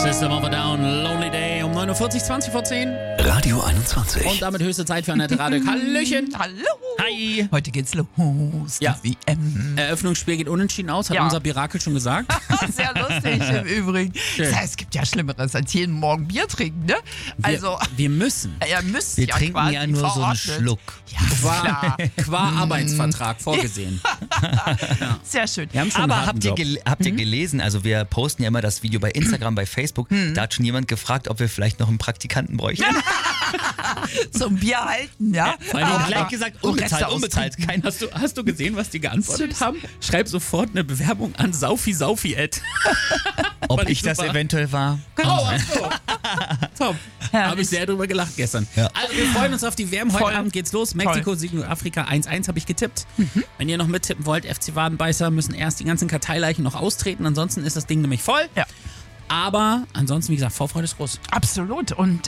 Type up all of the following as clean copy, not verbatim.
System of a Down, Lonely Day um 9.40 Uhr, 20 vor 10. Radio 21. Und damit höchste Zeit für Annette Radio. Hallöchen. Hallo. Hi. Heute geht's los. Ja. Die WM. Eröffnungsspiel geht unentschieden aus, hat Ja. unser Birakel schon gesagt. Sehr lustig im Übrigen. Schön. Das heißt, es gibt ja Schlimmeres als jeden Morgen Bier trinken, ne? Also, Wir müssen. ihr müsst Wir ja trinken quasi ja nur so einen verordnet. Schluck. Ja, klar. Qua Arbeitsvertrag vorgesehen. Sehr schön. Wir haben schon einen Aber harten habt ihr, Job. habt ihr gelesen, also wir posten ja immer das Video bei Instagram, bei Facebook, da hat schon jemand gefragt, ob wir vielleicht noch einen Praktikanten bräuchten. Zum Bier halten, ja? Vor allem Aber- gleich gesagt, und unbezahlt, Reste unbezahlt. Hast du gesehen, was die geantwortet Süß. haben? Schreib sofort eine Bewerbung an Saufi@. Ob Fand ich das super. eventuell war? Oh, ach so. Top. Herrlich. Habe ich sehr drüber gelacht gestern. Ja. Also wir freuen uns auf die WM. Heute Voll. Abend geht's los. Mexiko, Südafrika 1-1 habe ich getippt. Wenn ihr noch mittippen wollt, FC Wadenbeißer müssen erst die ganzen Karteileichen noch austreten. Ansonsten ist das Ding nämlich voll. Ja. Aber ansonsten, wie gesagt, Vorfreude ist groß. Absolut. Und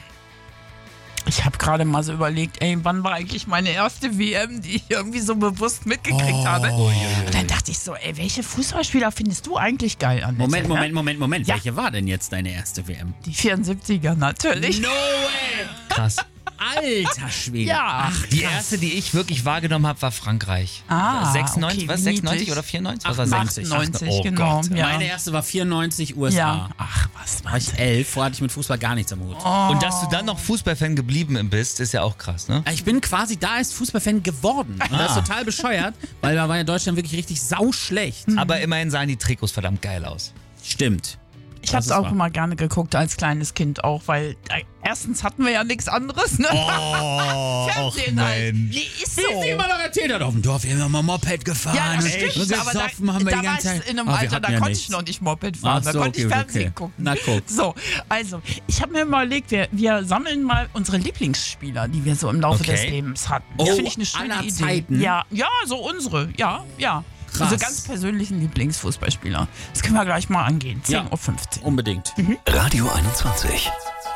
ich habe gerade mal so überlegt, ey, wann war eigentlich meine erste WM, die ich irgendwie so bewusst mitgekriegt habe? Und dann dachte ich so, ey, welche Fußballspieler findest du eigentlich geil, Annette? Moment. Ja. Welche war denn jetzt deine erste WM? Die 74er natürlich. No way! Krass. Alter Schwede. Ja. Ach, Die erste, die ich wirklich wahrgenommen habe, war Frankreich. Ah, 96, okay, was? wie 96 niedlich. oder 94? Was war 98. 98, Oh genau. Gott. Ja. Meine erste war 94 USA. Ja. Ach, was War ich 11, vorher hatte ich mit Fußball gar nichts am Hut. Und dass du dann noch Fußballfan geblieben bist, ist ja auch krass, ne? Ich bin quasi da erst Fußballfan geworden. Und das ist total bescheuert, weil da war ja Deutschland wirklich richtig sauschlecht. Aber immerhin sahen die Trikots verdammt geil aus. Stimmt. Ich habe es ist auch wahr. immer gerne geguckt als kleines Kind auch, weil erstens hatten wir ja nichts anderes, ne? Oh, Fernsehen halt. Nee, ist so. Wie sie immer noch erzählt hat, auf dem Dorf, wir haben mal Moped gefahren. Ja, das und stimmt, aber gesoffen haben wir da die war ganze ich Zeit. in einem Ah, wir Alter, hatten da ja konnte nichts. ich noch nicht Moped fahren, Ach so, da konnte ich okay, Fernsehen okay. gucken. Na, guck. So, also, ich habe mir mal überlegt, wir sammeln mal unsere Lieblingsspieler, die wir so im Laufe Okay. des Lebens hatten. Oh, Das finde ich eine schöne aller Idee. Zeiten? Ja, so unsere, ja. Krass. Also ganz persönlichen Lieblingsfußballspieler. Das können wir gleich mal angehen. 10.15 Uhr. Unbedingt. Radio 21.